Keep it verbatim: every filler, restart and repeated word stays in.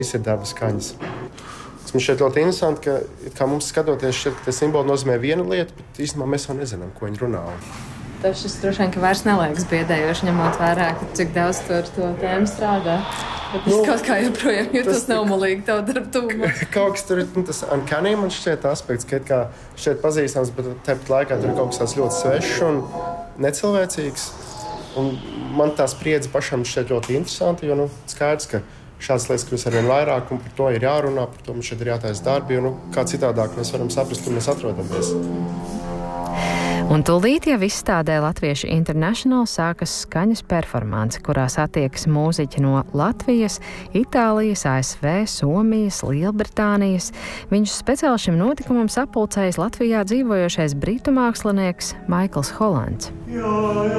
Viss ir daba skaņas. Tas man šķiet ļoti interesanti, ka kā mums skatoties, šķiet, ka tie simboli nozīmē vienu lietu, bet īstenībā mēs jau nezinām, ko viņi runā. Tev šis droši vien, ka vairs neliekas biedējoši, ņemot vērā, ka cik daudz tu ar to tēmu strādā. Bet es nu, kaut kā joprojām jūtos neumolīgi tavu darbu tuvumā. Kaut kas tur ir, nu, tas uncanny man šķiet aspekts, ka kā šķiet pazīstams, bet tepat laikā tur ir kaut kas tāds ļoti svešs un necilvēcīgs. Un man tā spriedze pašam šķiet ļoti interesanti, jo, nu, skaidrs, ka šādas lietas kļūst arvien vairāk, un par to ir jārunā, par to mums šeit ir jātaisa darbi, jo, nu, kā citādāk mēs varam saprast, kur mēs atrodamies. Un tūlīt jau izstādē Latviešu International sākas skaņas performance, kurā satiekas mūziķi no Latvijas, Itālijas, A S V, Somijas, Lielbritānijas. Viņus speciāli šim notikumam sapulcējis Latvijā dzīvojošais britu mākslinieks Maikls Holands. Jā, jā.